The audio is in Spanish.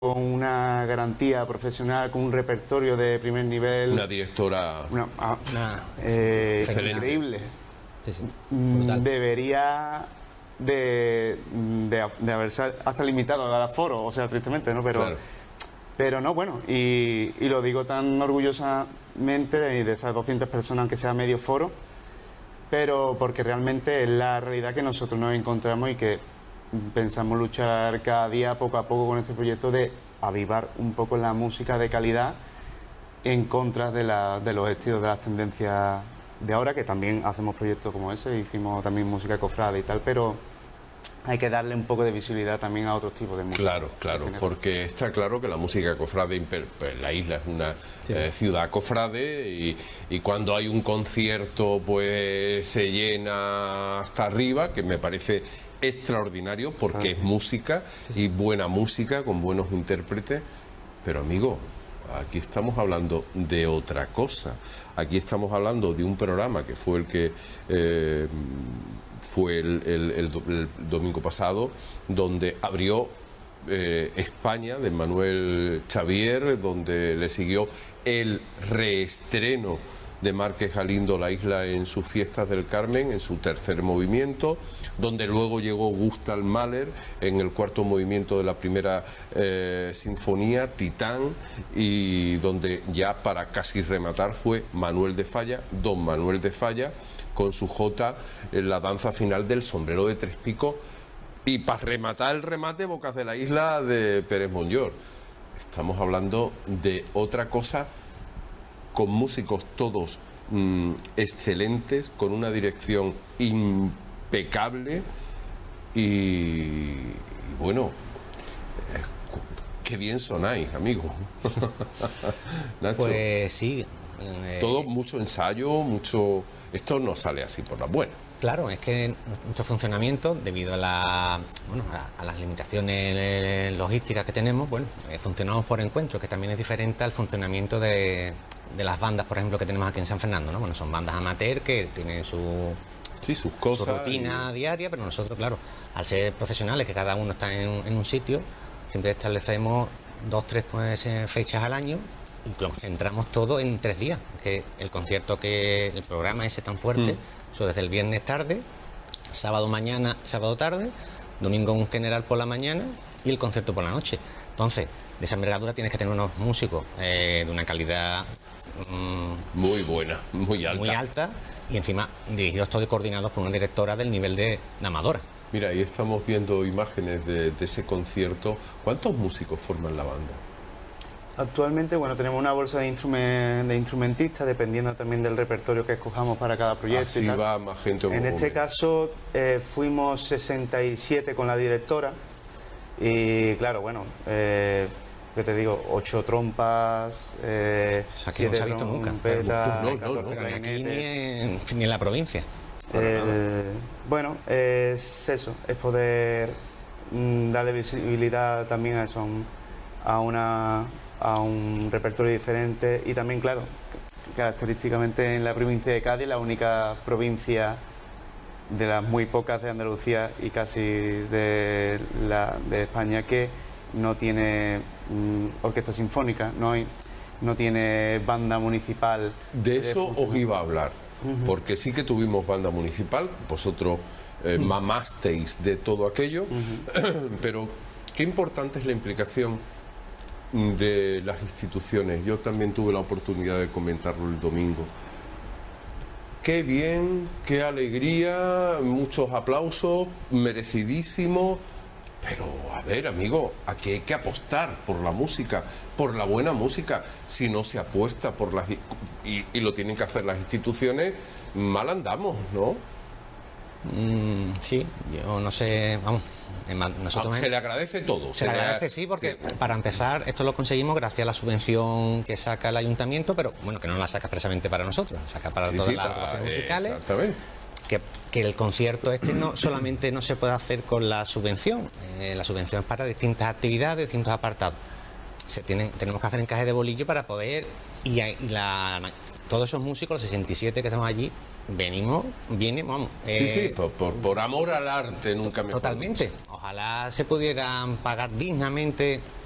con una garantía profesional, con un repertorio de primer nivel. Una directora increíble. Sí, sí. Debería de haberse hasta limitado al aforo, o sea, tristemente, ¿no? Pero, claro. pero no, bueno, y lo digo tan orgullosamente de esas 200 personas, aunque sea medio foro, pero porque realmente es la realidad que nosotros nos encontramos y que pensamos luchar cada día poco a poco con este proyecto de avivar un poco la música de calidad en contra de los estilos, de las tendencias de ahora, que también hacemos proyectos como ese, hicimos también música cofrade y tal, pero hay que darle un poco de visibilidad también a otros tipos de música. Claro, porque está claro que la música cofrade, pues, la isla es una ciudad cofrade y cuando hay un concierto pues se llena hasta arriba, que me parece extraordinario porque es música y buena música con buenos intérpretes, pero amigo, aquí estamos hablando de otra cosa. Aquí estamos hablando de un programa que fue el que fue el domingo pasado, donde abrió España de Manuel Xavier, donde le siguió el reestreno de Márquez Galindo La Isla en sus fiestas del Carmen, en su tercer movimiento, donde luego llegó Gustav Mahler en el cuarto movimiento de la primera sinfonía, Titán, y donde ya para casi rematar fue Manuel de Falla, don Manuel de Falla, con su jota en la danza final del sombrero de tres picos, y para rematar el remate, Bocas de la Isla de Pérez Monllor. Estamos hablando de otra cosa, con músicos todos excelentes, con una dirección impecable y bueno, qué bien sonáis, amigo. Nacho, Pues sí. todo mucho ensayo, mucho... Esto no sale así por la buena. Claro, es que nuestro funcionamiento, debido a las limitaciones logísticas que tenemos, funcionamos por encuentros, que también es diferente al funcionamiento de las bandas, por ejemplo, que tenemos aquí en San Fernando, ¿no? Bueno, son bandas amateur que tienen sus cosas, su rutina diaria, pero nosotros, claro, al ser profesionales, que cada uno está en un sitio, siempre establecemos 2-3 fechas al año y lo centramos todo en 3 días, que el programa ese tan fuerte, eso desde el viernes tarde, sábado mañana, sábado tarde, domingo en general por la mañana y el concierto por la noche. Entonces, de esa envergadura tienes que tener unos músicos de una calidad muy buena, muy alta, y encima dirigidos todos y coordinados por una directora del nivel de amadora. Mira, ahí estamos viendo imágenes de ese concierto. ¿Cuántos músicos forman la banda? Actualmente, tenemos una bolsa de instrumentistas, dependiendo también del repertorio que escojamos para cada proyecto. Así va más gente. En este caso fuimos 67 con la directora y claro, ¿qué te digo? 8 trompas, aquí no se ha visto nunca. Aquí ni en la provincia. Es eso, es poder darle visibilidad también a eso, a un repertorio diferente y también, claro, característicamente en la provincia de Cádiz, la única provincia de las muy pocas de Andalucía y casi de España que no tiene orquesta sinfónica, no tiene banda municipal. De eso os iba a hablar, porque sí que tuvimos banda municipal, vosotros mamasteis de todo aquello, pero qué importante es la implicación de las instituciones. Yo también tuve la oportunidad de comentarlo el domingo. Qué bien, qué alegría, muchos aplausos, merecidísimo. Pero, a ver, amigo, aquí hay que apostar por la música, por la buena música. Si no se apuesta por las... Y lo tienen que hacer las instituciones, mal andamos, ¿no? Sí, yo no sé, vamos... Nosotros se le agradece todo. Se le agradece, sí, porque para empezar, esto lo conseguimos gracias a la subvención que saca el ayuntamiento, pero que no la saca expresamente para nosotros, la saca para todas las agrupaciones musicales. Exactamente. Que el concierto no solamente no se puede hacer con la subvención es para distintas actividades, distintos apartados. Tenemos que hacer encaje de bolillo para poder, todos esos músicos, los 67 que estamos allí, vienen, vamos. Por amor al arte, nunca mejor. Totalmente. Ojalá se pudieran pagar dignamente